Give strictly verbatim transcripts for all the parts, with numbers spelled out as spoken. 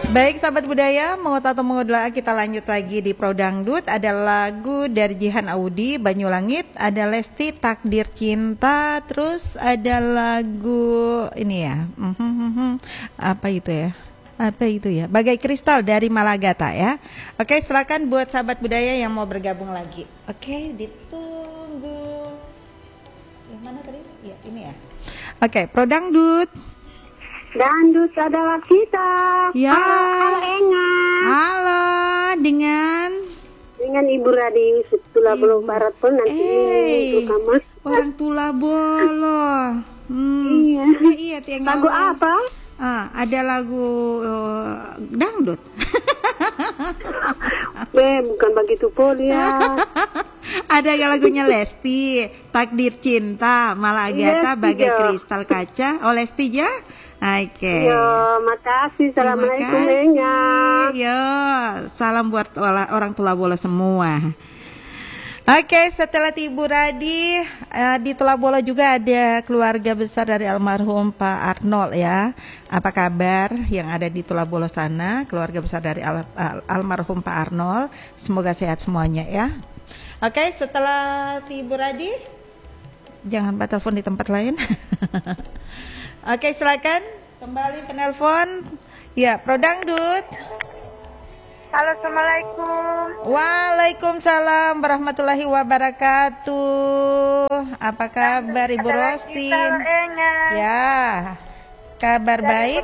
Baik sahabat budaya, mengut atau mengulah kita lanjut lagi di Pro Dangdut. Ada lagu dari Jihan Audi, Banyulangit. Ada Lesti, Takdir Cinta. Terus ada lagu ini ya, apa itu ya? Apa itu ya? Bagai Kristal dari Malagata ya. Oke, silakan buat sahabat budaya yang mau bergabung lagi. Oke, ditunggu. Yang mana tadi? Ya, ini ya. Oke, Pro Dangdut. Dangdut adalah kita. Ya. Halo, halo Enga. Halo, dengan dengan Ibu Radius Tula Bolo Barat pun nanti hey, ini kamu. Orang Tula Bolo. Hmm. Iya. Ya, iya, tiang lagu apa? Ah, ada lagu uh, dangdut. Be, bukan begitu Polia. Ada lagunya Lesti, Takdir Cinta, Malagata, Bagai Kristal Kaca. Oh, Lesti ya? Oke. Okay. Yo, makasih. Assalamualaikum Enya. Yo, salam buat orang Tula Bolo semua. Oke, okay, setelah Ibu Radi, uh, di Tula Bolo juga ada keluarga besar dari almarhum Pak Arnold ya. Apa kabar yang ada di Tula Bolo sana? Keluarga besar dari al al almarhum Pak Arnold. Semoga sehat semuanya ya. Oke, okay, setelah Ibu Radi, jangan lupa telepon di tempat lain. Oke, silakan kembali penelpon. Ya, Pro Dangdut. Halo, assalamualaikum. Waalaikumsalam warahmatullahi wabarakatuh. Apa kabar Ibu Rostin? Ya, kabar baik.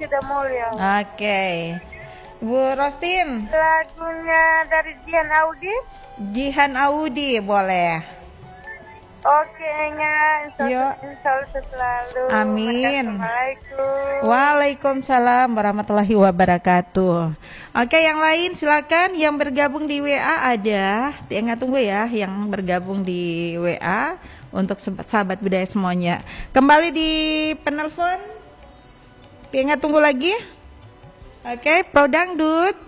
Oke, Ibu Rostin. Lagunya dari Jihan Audi. Jihan Audi boleh. Oke, Nya. Insya Allah selalu. Amin. Assalamualaikum. Waalaikumsalam warahmatullahi wabarakatuh. Oke, yang lain silakan. Yang bergabung di W A ada. Ingat tunggu ya, yang bergabung di W A untuk sahabat budaya semuanya. Kembali di penelpon. Ingat tunggu lagi. Oke, Pro Dangdut.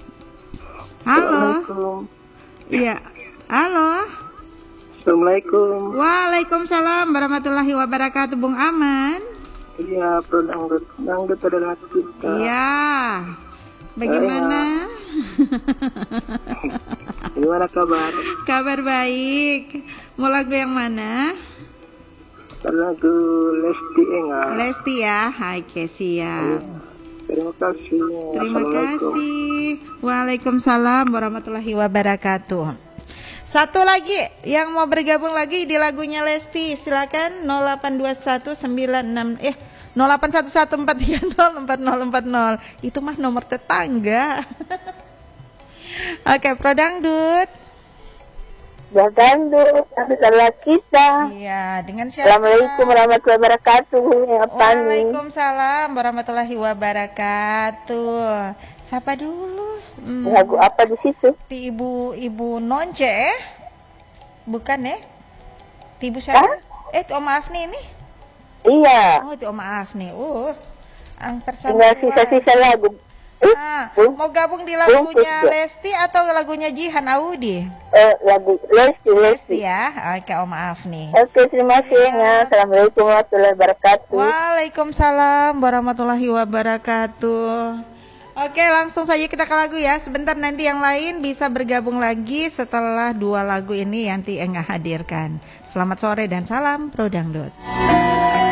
Halo. Iya. Halo. Assalamualaikum. Waalaikumsalam warahmatullahi wabarakatuh, Bung Aman. Iya, Pro Dangdut. Dangdut adalah kita. Iya. Bagaimana? Gimana kabar? Kabar baik. Mau lagu yang mana? Lagu Lesti Enga. Lesti ya. Hai, siap. Terima kasih. Terima kasih. Waalaikumsalam warahmatullahi wabarakatuh. Satu lagi yang mau bergabung lagi di lagunya Lesti, silakan nol delapan dua satu sembilan enam eh nol delapan satu satu empat tiga nol empat nol empat nol. Itu mah nomor tetangga. Oke, Pro Dangdut. Dangdut, adalah kita. Iya, dengan siapa? Assalamualaikum warahmatullahi wabarakatuh. Waalaikumsalam warahmatullahi wabarakatuh. Siapa dulu? Hmm. Lagu apa di situ? Ti ibu ibu Nonce eh? Bukan ya? Ti ibu siapa? Hah? Eh, ti Oma Afni ini? Iya. Oh, ti Oma Afni. Uh, ang persatuan. Tinggal sisa-sisa lagu. Ah, mau gabung di lagunya Lesti atau lagunya Jihan Audi? Eh, lagu Lesti, Lesti ya. Oke, Oma Afni. Oke, terima kasih ya. Assalamualaikum warahmatullahi wabarakatuh. Waalaikumsalam warahmatullahi wabarakatuh. Oke, langsung saja kita ke lagu ya. Sebentar nanti yang lain bisa bergabung lagi setelah dua lagu ini yang Ti Enga hadirkan. Selamat sore dan salam Pro Dangdut.